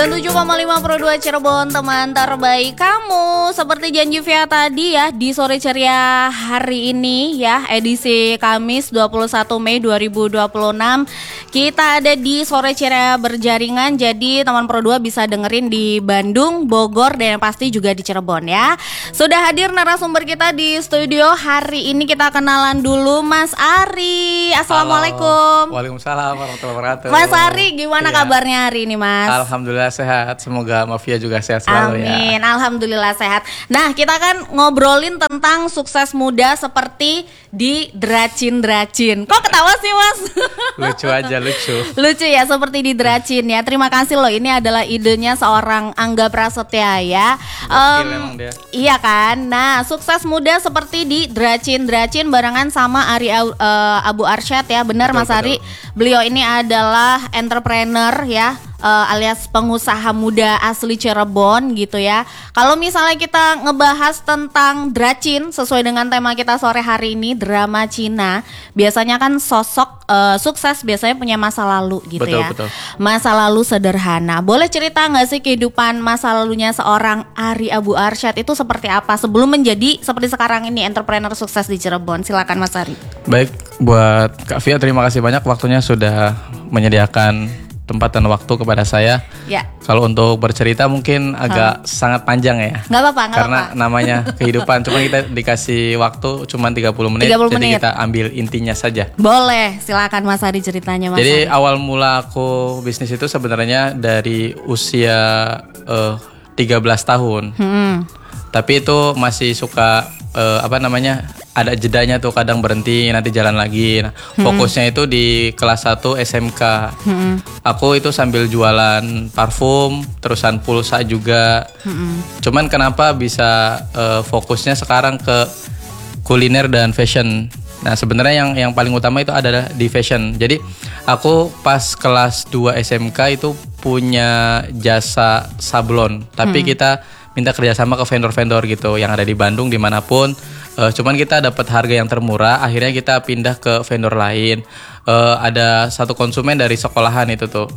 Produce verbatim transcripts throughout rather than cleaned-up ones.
sembilan puluh tujuh koma lima Pro dua Cirebon, teman terbaik kamu. Seperti janji via tadi ya, di sore ceria hari ini ya, edisi Kamis dua puluh satu Mei dua ribu dua puluh enam, kita ada di sore ceria berjaringan. Jadi teman Pro dua bisa dengerin di Bandung, Bogor, dan yang pasti juga di Cirebon ya. Sudah hadir narasumber kita di studio hari ini. Kita kenalan dulu, Mas Ari. Assalamualaikum. Halo. Waalaikumsalam warahmatullahi wabarakatuh. Mas Ari, gimana ya. kabarnya hari ini, Mas? Alhamdulillah sehat. Semoga Mafia juga sehat selalu. Amin. Ya. Amin, alhamdulillah sehat. Nah, kita kan ngobrolin tentang sukses muda seperti di Dracin-Dracin. Kok ketawa sih, Mas? Lucu aja, lucu. Lucu ya, seperti di Dracin ya. Terima kasih loh, ini adalah idenya seorang Angga Prasetya ya. Gokil emang dia. Iya kan. Nah, sukses muda seperti di Dracin-Dracin barengan sama Ari uh, Abu Arsyad ya. Benar, Mas Ari. Beliau ini adalah entrepreneur ya. Uh, alias pengusaha muda asli Cirebon gitu ya. Kalau misalnya kita ngebahas tentang Dracin sesuai dengan tema kita sore hari ini, drama Cina, biasanya kan sosok uh, sukses biasanya punya masa lalu gitu betul, ya. Betul. Masa lalu sederhana. Boleh cerita nggak sih kehidupan masa lalunya seorang Ari Abu Arsyad itu seperti apa sebelum menjadi seperti sekarang ini entrepreneur sukses di Cirebon? Silakan Mas Ari. Baik, buat Kak Fia terima kasih banyak waktunya sudah menyediakan tempat dan waktu kepada saya. Ya. Kalau untuk bercerita mungkin agak hmm. sangat panjang ya. Nggak apa-apa, nggak Karena apa-apa. namanya kehidupan, cuma kita dikasih waktu cuma tiga puluh menit, tiga puluh jadi menit. kita ambil intinya saja. Boleh, silakan Mas Ari ceritanya, Mas Jadi Ari. awal mula aku bisnis itu sebenarnya dari usia uh, tiga belas tahun. Hmm. Tapi itu masih suka uh, apa namanya? Ada jedanya tuh, kadang berhenti nanti jalan lagi. Nah, hmm. fokusnya itu di kelas satu S M K. Hmm. Aku itu sambil jualan parfum, terusan pulsa juga. Hmm. Cuman kenapa bisa uh, fokusnya sekarang ke kuliner dan fashion. Nah, sebenarnya yang yang paling utama itu adalah di fashion. Jadi, aku pas kelas dua S M K itu punya jasa sablon, tapi hmm. kita minta kerjasama ke vendor-vendor gitu yang ada di Bandung dimanapun. Uh, cuman kita dapat harga yang termurah, akhirnya kita pindah ke vendor lain. Uh, ada satu konsumen dari sekolahan itu tuh,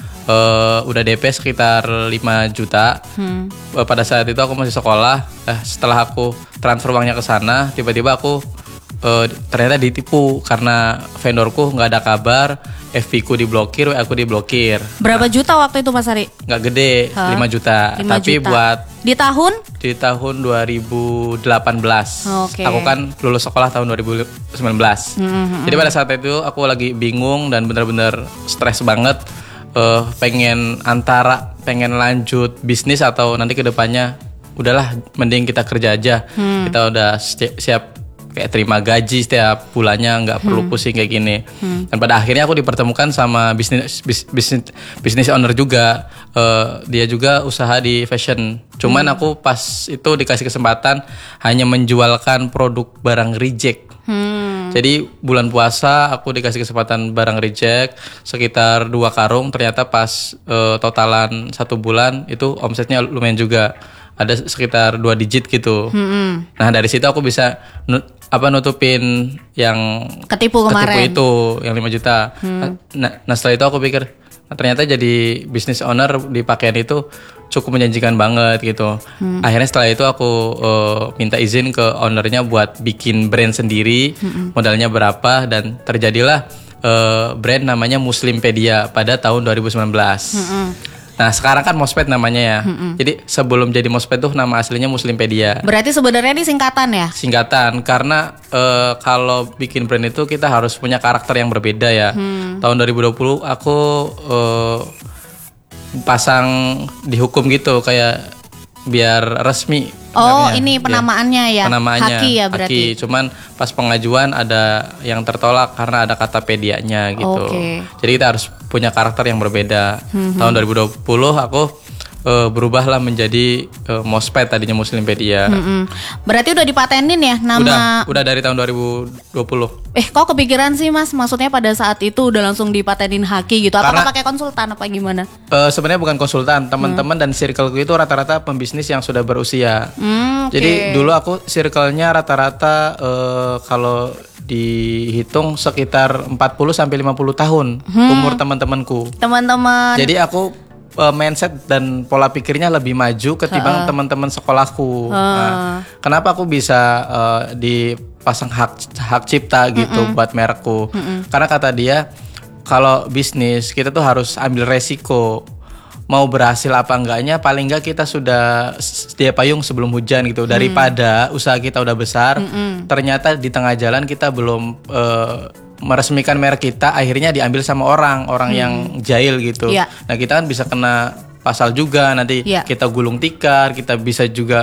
uh, udah D P sekitar lima juta. Hmm. Uh, pada saat itu aku masih sekolah. Uh, setelah aku transfer uangnya ke sana, tiba-tiba aku uh, ternyata ditipu karena vendorku nggak ada kabar. F B ku diblokir, W A ku diblokir. Berapa nah, juta waktu itu Mas Ari? Nggak gede, huh? lima juta. lima Tapi juta. buat di tahun? Di tahun dua ribu delapan belas. Okay. Aku kan lulus sekolah tahun dua ribu sembilan belas. Mm-hmm. Jadi pada saat itu aku lagi bingung dan benar-benar stres banget. Uh, pengen antara pengen lanjut bisnis atau nanti ke depannya udahlah mending kita kerja aja. Hmm. Kita udah siap kayak terima gaji setiap bulannya, nggak perlu hmm. pusing kayak gini. Hmm. Dan pada akhirnya aku dipertemukan sama bisnis bis, bisnis bisnis owner juga. Uh, dia juga usaha di fashion. Cuman hmm. aku pas itu dikasih kesempatan hanya menjualkan produk barang reject. Hmm. Jadi bulan puasa aku dikasih kesempatan barang reject sekitar dua karung. Ternyata pas uh, totalan satu bulan itu omsetnya lumayan juga. Ada sekitar dua digit gitu. Hmm. Nah dari situ aku bisa nut, apa nutupin yang ketipu kemarin. Ketipu itu yang lima juta. Hmm. Nah, nah setelah itu aku pikir nah, ternyata jadi business owner di pakaian itu cukup menjanjikan banget gitu. Hmm. Akhirnya setelah itu aku uh, minta izin ke ownernya buat bikin brand sendiri. Hmm. Modalnya berapa dan terjadilah uh, brand namanya Muslimpedia pada tahun dua ribu sembilan belas. Hmm. Nah sekarang kan Mosped namanya ya. Mm-mm. Jadi sebelum jadi Mosped tuh nama aslinya Muslimpedia. Berarti sebenarnya ini singkatan ya? Singkatan karena e, kalau bikin brand itu kita harus punya karakter yang berbeda ya. Hmm. Tahun dua ribu dua puluh aku e, pasang dihukum gitu kayak biar resmi. Oh namanya. Ini penamaannya ya? Penamaannya Haki ya berarti? Haki. Cuman pas pengajuan ada yang tertolak karena ada kata pedianya gitu. Okay. Jadi kita harus punya karakter yang berbeda. Mm-hmm. Tahun dua ribu dua puluh aku uh, berubahlah menjadi uh, Mosped tadinya Muslimpedia. Mm-hmm. Berarti udah dipatenin ya nama? Udah, udah dari tahun dua ribu dua puluh. Eh kok kepikiran sih Mas? Maksudnya pada saat itu udah langsung dipatenin Haki gitu? Apakah pakai konsultan apa gimana? Uh, sebenarnya bukan konsultan, teman-teman hmm. dan circleku itu rata-rata pembisnis yang sudah berusia. Hmm, okay. Jadi dulu aku circle-nya rata-rata uh, kalau dihitung sekitar empat puluh sampai lima puluh tahun hmm. umur teman-temanku. Teman-teman. Jadi aku uh, mindset dan pola pikirnya lebih maju ketimbang uh. teman-teman sekolahku. Uh. Nah, kenapa aku bisa uh, dipasang hak hak cipta gitu Mm-mm. buat merekku? Mm-mm. Karena kata dia kalau bisnis kita tuh harus ambil resiko. Mau berhasil apa enggaknya paling enggak kita sudah sedia payung sebelum hujan gitu. Daripada mm. usaha kita udah besar Mm-mm. ternyata di tengah jalan kita belum uh, meresmikan merek kita, akhirnya diambil sama orang orang hmm. yang jahil gitu. Yeah. Nah kita kan bisa kena pasal juga nanti yeah. kita gulung tikar, kita bisa juga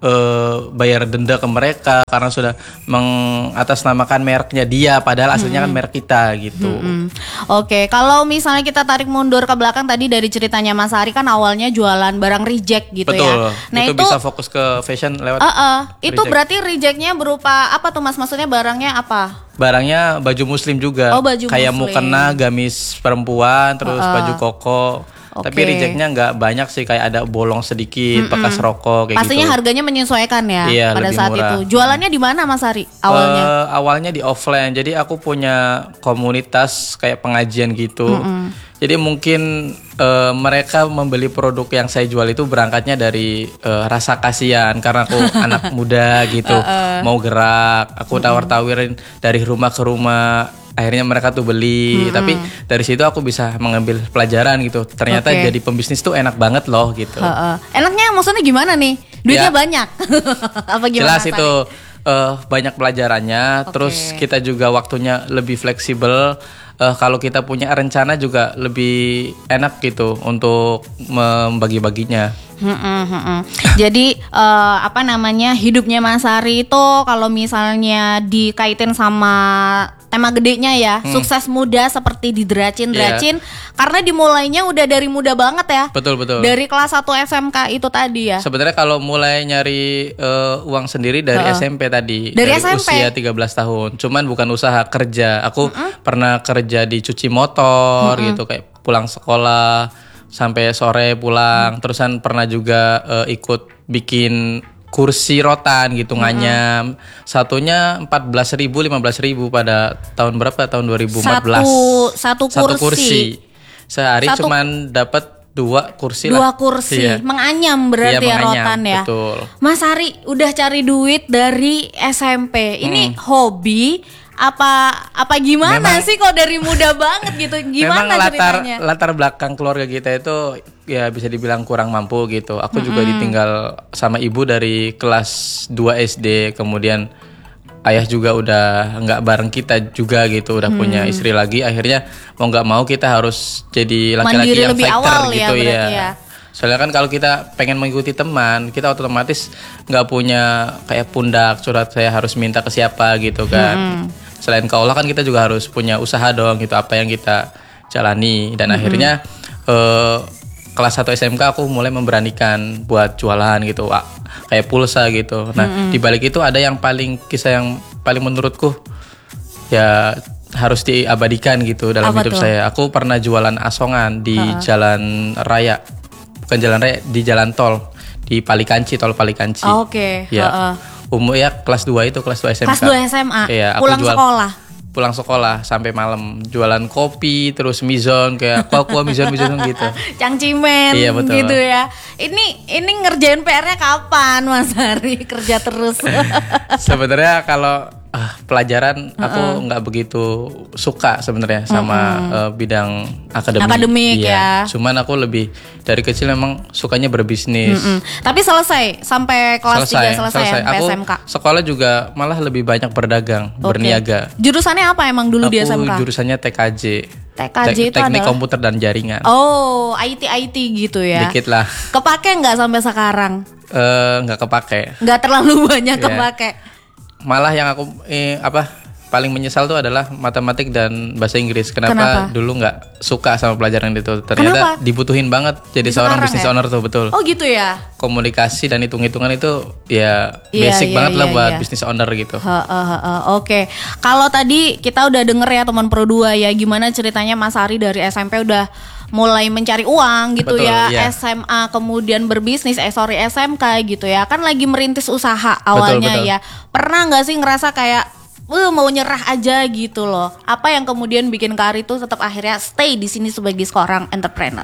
uh, bayar denda ke mereka karena sudah mengatasnamakan mereknya dia, padahal aslinya hmm. kan merek kita gitu. Hmm. Oke, okay. Kalau misalnya kita tarik mundur ke belakang tadi dari ceritanya Mas Ari kan awalnya jualan barang reject gitu. Betul. Ya. Nah itu, itu bisa fokus ke fashion lewat. Uh, uh, itu berarti rejectnya berupa apa tuh Mas? Maksudnya barangnya apa? Barangnya baju muslim juga, oh, baju kayak muslim. mukena, gamis perempuan, terus uh, baju koko. Okay. Tapi rejectnya nggak banyak sih, kayak ada bolong sedikit, Mm-mm. bekas rokok kayak pastinya gitu. harganya menyesuaikan ya iya, pada saat murah. itu. Jualannya di mana Mas Ari awalnya? Uh, awalnya di offline, jadi aku punya komunitas kayak pengajian gitu. Mm-mm. Jadi mungkin uh, mereka membeli produk yang saya jual itu berangkatnya dari uh, rasa kasihan karena aku anak muda gitu, uh, uh. mau gerak, aku tawar-tawirin dari rumah ke rumah. Akhirnya mereka tuh beli, hmm. tapi dari situ aku bisa mengambil pelajaran gitu. Ternyata okay. jadi pembisnis tuh enak banget loh gitu. Uh, uh. Enaknya maksudnya gimana nih? Duitnya ya, banyak? Apa gimana? Jelas itu uh, banyak pelajarannya. Okay. Terus kita juga waktunya lebih fleksibel. Uh, kalau kita punya rencana juga lebih enak gitu untuk membagi-baginya. Hmm, hmm, hmm. Jadi uh, apa namanya hidupnya Mas Ari itu kalau misalnya dikaitin sama tema gedenya ya, hmm. sukses muda seperti dideracin-deracin yeah. karena dimulainya udah dari muda banget ya. Betul betul. Dari kelas satu S M K itu tadi ya. Sebenarnya kalau mulai nyari uh, uang sendiri dari uh. S M P tadi. Dari, dari S M P? Usia tiga belas tahun. Cuman bukan usaha, kerja. Aku mm-hmm. pernah kerja di cuci motor mm-hmm. gitu, kayak pulang sekolah sampai sore pulang. Mm. Terusan pernah juga uh, ikut bikin kursi rotan gitu, mm-hmm. nganyam. Satunya empat belas ribu, lima belas ribu pada tahun berapa? Tahun dua ribu empat belas. Satu, satu kursi. Satu kursi. Sehari satu, cuman dapat dua kursi dua lah. kursi. Iya. Menganyam berarti iya, ya menganyam, rotan ya. Betul. Mas Ari udah cari duit dari S M P. Ini hmm. hobi apa apa gimana memang, sih kok dari muda banget gitu? Gimana memang latar, ceritanya? Latar belakang keluarga kita itu ya bisa dibilang kurang mampu gitu. Aku mm-hmm. juga ditinggal sama ibu dari kelas dua S D, kemudian ayah juga udah nggak bareng kita juga gitu, udah hmm. punya istri lagi. Akhirnya mau nggak mau kita harus jadi laki-laki mandiri yang lebih fighter awal gitu ya. ya. ya. Soalnya kan kalau kita pengen mengikuti teman, kita otomatis nggak punya kayak pundak surat saya harus minta ke siapa gitu kan. Hmm. Selain ke Allah kan kita juga harus punya usaha dong gitu, apa yang kita jalani. Dan hmm. akhirnya eh, kelas satu S M K aku mulai memberanikan buat jualan gitu, kayak pulsa gitu. Nah hmm. di balik itu ada yang paling kisah yang paling menurutku ya harus diabadikan gitu dalam apa hidup tuh? Saya. Aku pernah jualan asongan di uh-huh. jalan raya, bukan jalan raya, di jalan tol di Palikanci, tol Palikanci. Oh, Oke. Okay. Ya. Uh-uh. Umur ya kelas dua itu, kelas dua S M K. Kelas dua S M A. Iya, aku pulang jual, sekolah. Pulang sekolah sampai malam jualan kopi terus mizon kayak aqua mizon mizon gitu. Cangcimen iya, betul. gitu ya. Ini ini ngerjain P R-nya kapan Mas Ari? Kerja terus. Sebenarnya kalau uh, pelajaran uh-uh. aku nggak begitu suka sebenarnya sama uh-uh. uh, bidang akademik. Akademik iya. ya. Cuman aku lebih dari kecil memang sukanya berbisnis. Mm-mm. Tapi selesai sampai kelas selesai, tiga selesai, selesai. Aku S M K. Sekolah juga malah lebih banyak berdagang, okay. berniaga. Jurusannya apa emang dulu aku di S M K? Aku jurusannya T K J. T K J Te- itu teknik adalah komputer dan jaringan. Oh, I T I T gitu ya. Dikit lah. Kepake nggak sampai sekarang? Eh, nggak kepake. Nggak terlalu banyak yeah. kepake. Malah yang aku eh, apa paling menyesal tuh adalah matematik dan bahasa Inggris. Kenapa, Kenapa? dulu nggak suka sama pelajaran itu? Ternyata Kenapa? dibutuhin banget jadi seorang business ya? owner tuh, betul. Oh gitu ya. Komunikasi dan hitung-hitungan itu ya yeah, basic yeah, banget yeah, lah buat yeah. business owner gitu. Uh, uh, uh, uh, Oke, okay. Kalau tadi kita udah denger ya teman Pro dua ya, gimana ceritanya Mas Ari dari S M P udah mulai mencari uang gitu. Betul, ya, iya. S M A kemudian berbisnis, eh sorry S M K gitu ya, kan lagi merintis usaha awalnya. Betul, betul. Ya. Pernah nggak sih ngerasa kayak Uh, mau nyerah aja gitu loh? Apa yang kemudian bikin Kak Ari tuh tetap akhirnya stay di sini sebagai seorang entrepreneur?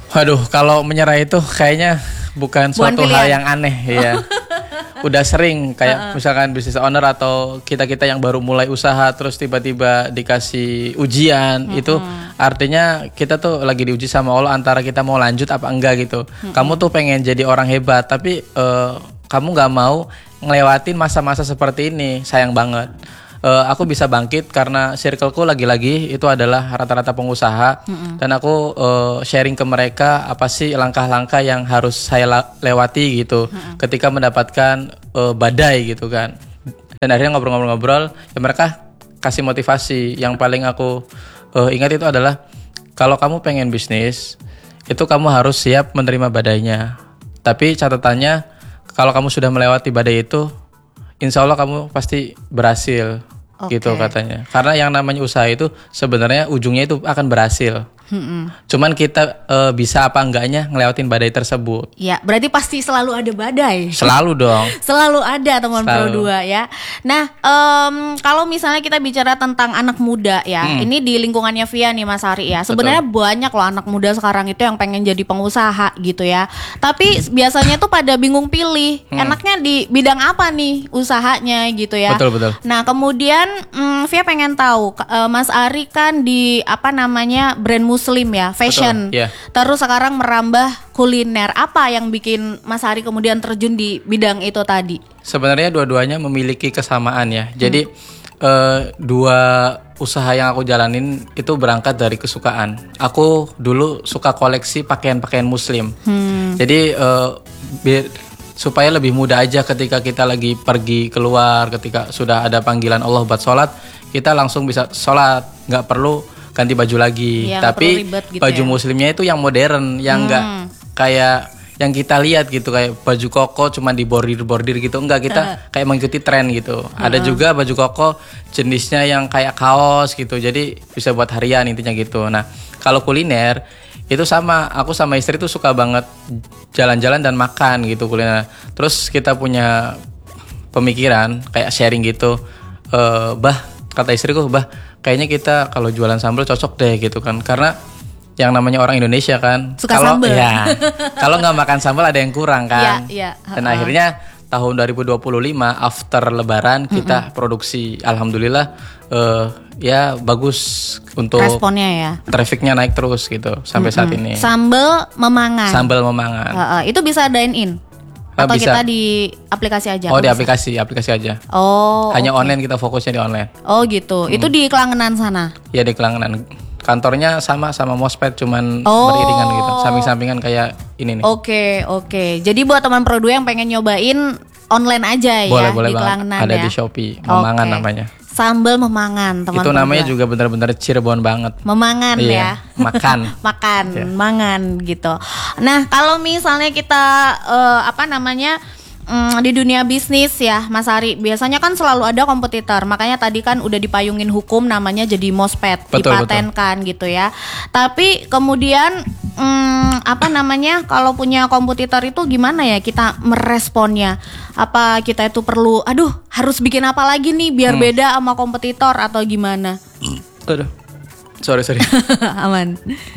Waduh, kalau menyerah itu kayaknya bukan suatu Bukan hal pilihan. yang aneh ya. Udah sering kayak misalkan business owner atau kita-kita yang baru mulai usaha terus tiba-tiba dikasih ujian, itu artinya kita tuh lagi diuji sama Allah antara kita mau lanjut apa enggak gitu. Kamu tuh pengen jadi orang hebat tapi eh, kamu nggak mau ngelewatin masa-masa seperti ini, sayang banget. Eh, aku bisa bangkit karena circleku lagi-lagi itu adalah rata-rata pengusaha, dan aku eh, sharing ke mereka apa sih langkah-langkah yang harus saya la- lewati gitu ketika mendapatkan eh, badai gitu kan. Dan akhirnya ngobrol-ngobrol-ngobrol ya mereka kasih motivasi. Yang paling aku eh, ingat itu adalah kalau kamu pengen bisnis itu kamu harus siap menerima badainya. Tapi catatannya kalau kamu sudah melewati badai itu, insya Allah kamu pasti berhasil. Oke. Gitu katanya. Karena yang namanya usaha itu sebenarnya ujungnya itu akan berhasil. Mm-mm. Cuman kita e, bisa apa enggaknya ngelewatin badai tersebut. Ya, berarti pasti selalu ada badai. Selalu dong. Selalu ada teman Pro Selalu. dua ya. Nah, em, kalau misalnya kita bicara tentang anak muda ya, Hmm. ini di lingkungannya Via nih Mas Ari ya. Sebenarnya banyak loh anak muda sekarang itu yang pengen jadi pengusaha gitu ya. Tapi biasanya tuh pada bingung pilih, enaknya di bidang apa nih usahanya gitu ya. Betul, betul. Nah, kemudian mm, Via pengen tahu, k- eh, Mas Ari kan di apa namanya brand Muslim ya, fashion. Betul, iya. Terus sekarang merambah kuliner. Apa yang bikin Mas Ari kemudian terjun di bidang itu tadi? Sebenarnya dua-duanya memiliki kesamaan ya. Jadi eh, dua usaha yang aku jalanin itu berangkat dari kesukaan. Aku dulu suka koleksi pakaian-pakaian Muslim. Jadi eh, biar supaya lebih mudah aja ketika kita lagi pergi keluar, ketika sudah ada panggilan Allah buat sholat, kita langsung bisa sholat, nggak perlu ganti baju lagi. Iya, nggak Tapi perlu ribet gitu baju ya. Muslimnya itu yang modern, yang nggak kayak yang kita lihat gitu, kayak baju koko cuman di bordir-bordir gitu. Enggak, kita kayak mengikuti tren gitu. Ada juga baju koko jenisnya yang kayak kaos gitu. Jadi bisa buat harian intinya gitu. Nah, kalau kuliner itu sama, aku sama istri tuh suka banget jalan-jalan dan makan gitu kuliner. Terus kita punya pemikiran kayak sharing gitu. Eh, bah, kata istriku, bah, kayaknya kita kalau jualan sambal cocok deh gitu kan. Karena yang namanya orang Indonesia kan, Suka kalau sambal. ya, kalau nggak makan sambal ada yang kurang kan. Iya, iya. Dan Ha-ha. akhirnya tahun dua ribu dua puluh lima after Lebaran kita produksi, alhamdulillah eh, ya bagus untuk Responnya ya. trafficnya naik terus gitu sampai saat ini. Sambal memangan. Sambal memangan. Heeh, itu bisa dine in Ah, atau bisa. kita di aplikasi aja? Oh, di bisa? aplikasi, aplikasi aja. Oh, Hanya oke. online, kita fokusnya di online. Oh gitu. Itu di Kelangenan sana. Ya di Kelangenan. Kantornya sama sama Mospet, cuman Oh. beriringan gitu, samping-sampingan kayak ini nih. Oke, oke. Jadi buat teman Pro dua yang pengen nyobain online aja boleh ya boleh di banget. Kelangenan Ada ya. di Shopee, memangan Oke. namanya. Sambal memangan, teman Itu Pro namanya dua. juga bener-bener Cirebon banget. Memangan Iya, ya. makan. Makan, Iya. mangan gitu. Nah, kalau misalnya kita eh, apa namanya mm, di dunia bisnis ya, Mas Ari, biasanya kan selalu ada kompetitor. Makanya tadi kan udah dipayungin hukum namanya jadi Mospet, Betul, dipatenkan gitu ya. Tapi kemudian mm, apa namanya kalau punya kompetitor itu gimana ya kita meresponnya? Apa kita itu perlu, aduh harus bikin apa lagi nih biar Hmm. beda sama kompetitor atau gimana? Aduh. Sorry, sorry. Aman.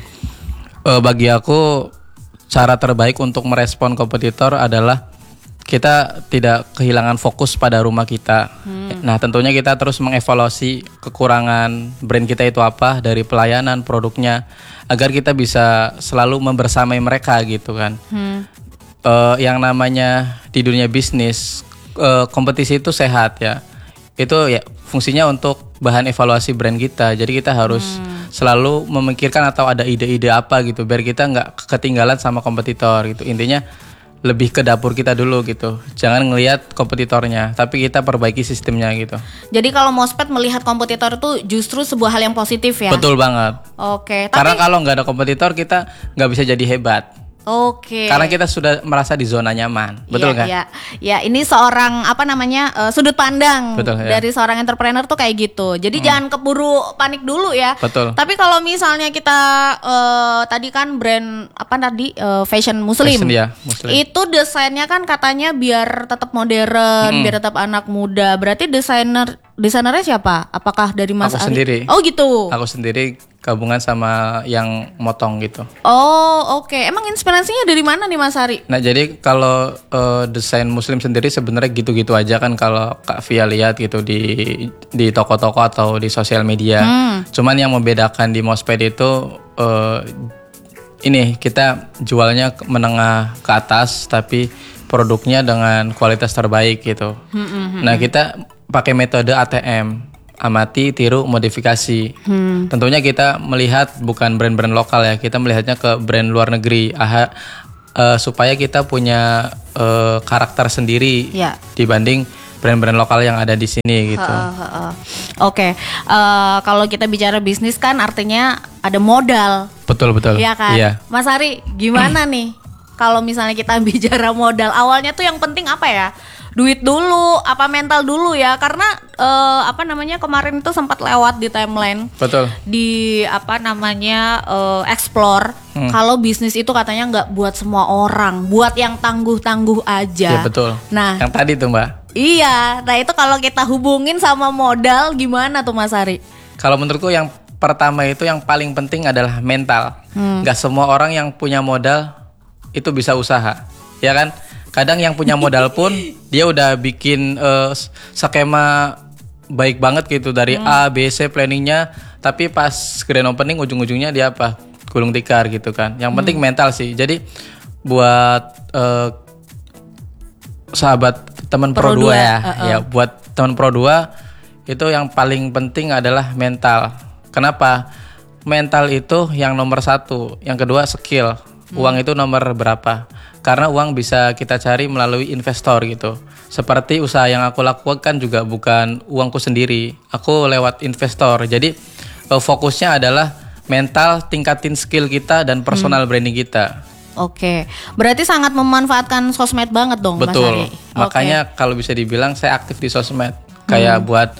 Eh, bagi aku cara terbaik untuk merespon kompetitor adalah kita tidak kehilangan fokus pada rumah kita. Nah, tentunya kita terus mengevaluasi kekurangan brand kita itu apa dari pelayanan produknya agar kita bisa selalu membersamai mereka gitu kan. Eh, yang namanya di dunia bisnis eh, kompetisi itu sehat ya. Itu ya fungsinya untuk bahan evaluasi brand kita. Jadi kita harus selalu memikirkan atau ada ide-ide apa gitu biar kita nggak ketinggalan sama kompetitor gitu. Intinya lebih ke dapur kita dulu gitu. Jangan ngelihat kompetitornya, tapi kita perbaiki sistemnya gitu. Jadi kalau Mospet melihat kompetitor itu justru sebuah hal yang positif ya. Betul banget. Oke, Karena tapi kalau nggak ada kompetitor kita nggak bisa jadi hebat. oke. Karena kita sudah merasa di zona nyaman, betul Iya, kan? iya. Ya, ini seorang apa namanya eh, sudut pandang Betul, ya. dari seorang entrepreneur tuh kayak gitu. Jadi jangan keburu panik dulu ya. Betul. Tapi kalau misalnya kita eh, tadi kan brand apa tadi eh, fashion Muslim, Fashion, ya, Muslim. itu desainnya kan katanya biar tetap modern, biar tetap anak muda. Berarti desainer desainernya siapa? Apakah dari Mas Aku Ari? sendiri. Oh gitu. Aku sendiri gabungan sama yang motong gitu. Oh oke, emang inspirasinya dari mana nih Mas Ari? Nah jadi kalau uh, desain muslim sendiri sebenarnya gitu-gitu aja kan kalau Kak Via lihat gitu di di toko-toko atau di sosial media. Hmm. Cuman yang membedakan di Mosped itu uh, ini kita jualnya menengah ke atas tapi produknya dengan kualitas terbaik gitu. Hmm, hmm, hmm. Nah kita pakai metode A T M. Amati, tiru, modifikasi. Hmm. Tentunya kita melihat bukan brand-brand lokal ya, kita melihatnya ke brand luar negeri. Aha, uh, supaya kita punya uh, karakter sendiri ya. Dibanding brand-brand lokal yang ada di sini gitu. Uh, uh, uh. Oke, okay. uh, kalau kita bicara bisnis kan artinya ada modal. Betul betul. Iya kan, iya. Mas Ari, gimana nih? Kalau misalnya kita bicara modal, awalnya tuh yang penting apa ya? Duit dulu, apa mental dulu ya? Karena uh, apa namanya kemarin itu sempat lewat di timeline. Betul. Di apa namanya uh, explore. Hmm. Kalau bisnis itu katanya nggak buat semua orang, buat yang tangguh-tangguh aja. Iya betul. Nah, yang tadi tuh Mbak. Iya, nah itu kalau kita hubungin sama modal gimana tuh Mas Ari? Kalau menurutku yang pertama itu yang paling penting adalah mental. Hmm. Gak semua orang yang punya modal itu bisa usaha, ya kan? Kadang yang punya modal pun dia udah bikin uh, skema baik banget gitu dari hmm. A, B, C planningnya, tapi pas grand opening ujung-ujungnya dia apa? Gulung tikar gitu kan. Yang penting hmm. mental sih. Jadi buat uh, sahabat teman Pro dua ya, uh-uh. ya buat teman Pro dua itu yang paling penting adalah mental. Kenapa? Mental itu yang nomor satu, yang kedua skill. Uang hmm. itu nomor berapa? Karena uang bisa kita cari melalui investor gitu. Seperti usaha yang aku lakukan juga bukan uangku sendiri. Aku lewat investor. Jadi fokusnya adalah mental, tingkatin skill kita dan personal hmm. branding kita. Oke, berarti sangat memanfaatkan sosmed banget dong. Betul. Mas Ari. Makanya okay. kalau bisa dibilang saya aktif di sosmed. Kayak hmm. buat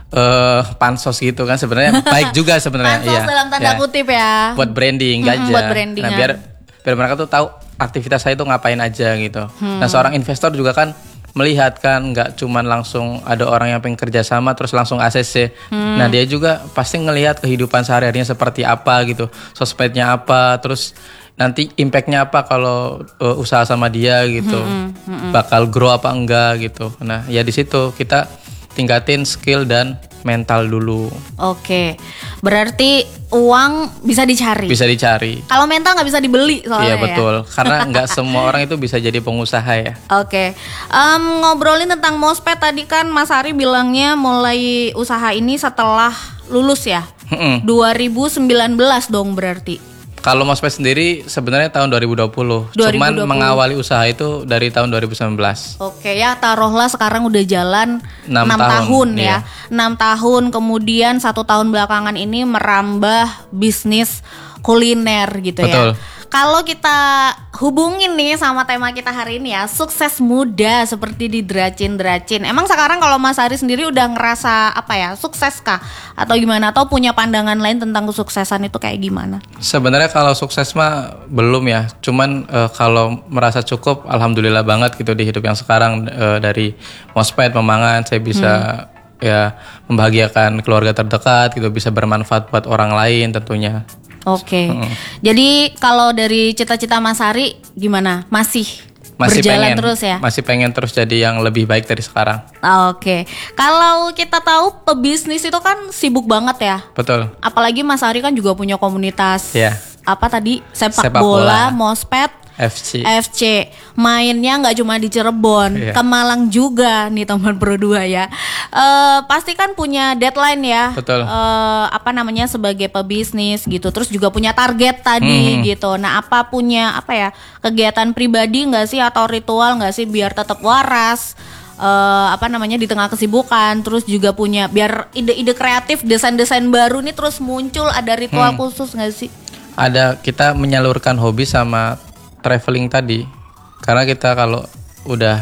uh, pansos gitu kan sebenarnya baik juga sebenarnya. Pansos ya, dalam tanda ya. kutip ya. Buat branding hmm, aja. Buat branding. Nah, biar biar mereka tuh tahu aktivitas saya itu ngapain aja gitu. Hmm. Nah seorang investor juga kan melihat kan, nggak cuman langsung ada orang yang pengen kerja sama terus langsung A C C. Hmm. Nah dia juga pasti ngelihat kehidupan sehari-harinya seperti apa gitu, sosmednya apa, terus nanti impactnya apa kalau uh, usaha sama dia gitu, hmm. Hmm. bakal grow apa enggak gitu. Nah ya di situ kita tingkatin skill dan mental dulu. Oke, berarti uang bisa dicari. Bisa dicari. Kalau mental nggak bisa dibeli soalnya. Iya betul, ya? Karena nggak semua orang itu bisa jadi pengusaha ya. Oke, um, ngobrolin tentang Mosped tadi kan Mas Ari bilangnya mulai usaha ini setelah lulus ya, mm-mm. dua ribu sembilan belas dong berarti. Kalau Mosped sendiri sebenarnya tahun dua ribu dua puluh, dua ribu dua puluh. Cuman mengawali usaha itu dari tahun dua ribu sembilan belas. Oke ya, taruhlah sekarang udah jalan enam tahun, tahun ya. Iya. enam tahun kemudian satu tahun belakangan ini merambah bisnis kuliner gitu. Betul. Ya. Kalau kita hubungin nih sama tema kita hari ini ya, sukses muda seperti di Dracin-Dracin. Emang sekarang kalau Mas Ari sendiri udah ngerasa apa ya, sukses kah? Atau gimana? Atau punya pandangan lain tentang kesuksesan itu kayak gimana? Sebenarnya kalau sukses mah belum ya. Cuman uh, kalau merasa cukup, alhamdulillah banget gitu di hidup yang sekarang. Uh, dari Mosped, Memangan, saya bisa hmm. ya membahagiakan keluarga terdekat gitu, bisa bermanfaat buat orang lain tentunya. Oke, okay. hmm. Jadi kalau dari cita-cita Mas Ari gimana? Masih, masih berjalan pengen, terus ya? Masih pengen terus jadi yang lebih baik dari sekarang. Oke, okay. Kalau kita tahu pebisnis itu kan sibuk banget ya? Betul. Apalagi Mas Ari kan juga punya komunitas. Yeah. Apa tadi? Sepak, Sepak bola, bola, Mosped, F C. F C. Mainnya nggak cuma di Cirebon, yeah. ke Malang juga nih teman Pro dua ya. Uh, pasti kan punya deadline ya. Betul. Uh, apa namanya sebagai pebisnis gitu. Terus juga punya target tadi hmm. gitu. Nah apa punya apa ya kegiatan pribadi nggak sih atau ritual nggak sih biar tetap waras? Uh, apa namanya di tengah kesibukan, terus juga punya biar ide-ide kreatif, desain-desain baru nih terus muncul. Ada ritual hmm. khusus nggak sih? Ada, kita menyalurkan hobi sama traveling tadi. Karena kita kalau udah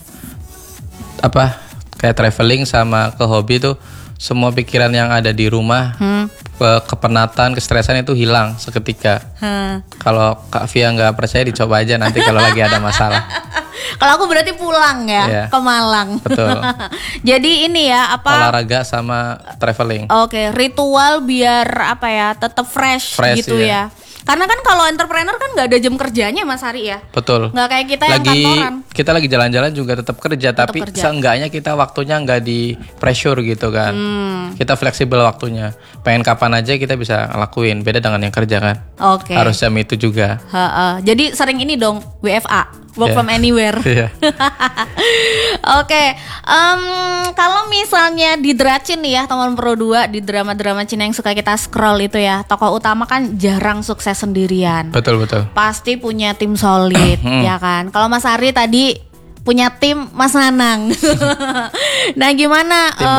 apa kayak traveling sama ke hobi tuh semua pikiran yang ada di rumah, hmm. ke, kepenatan, kestresan itu hilang seketika. Hmm. Kalau Kak Via nggak percaya dicoba aja nanti kalau lagi ada masalah. Kalau aku berarti pulang ya Iya. ke Malang. Betul. Jadi ini ya apa? Olahraga sama traveling. Oke, ritual biar apa ya, tetap fresh, Fresh, gitu iya. ya. Karena kan kalau entrepreneur kan nggak ada jam kerjanya Mas Hari ya. Betul. Nggak kayak kita yang Lagi kantoran. kita lagi jalan-jalan juga tetap kerja, tapi kerja. seenggaknya kita waktunya nggak di pressure gitu kan. Hmm. Kita fleksibel waktunya. Pengen kapan aja kita bisa ngelakuin. Beda dengan yang kerja kan. Oke. Harus jam itu juga. Ha-ha. Jadi sering ini dong W F A, work Iya. from anywhere. Iya. Oke, em, kalau misalnya di Dracin nih ya teman Pro dua, di drama-drama Cina yang suka kita scroll itu ya, tokoh utama kan jarang sukses sendirian. Betul betul. Pasti punya tim solid, ya kan? Kalau Mas Ari tadi punya tim Mas Nanang. Nah, gimana? Tim eh,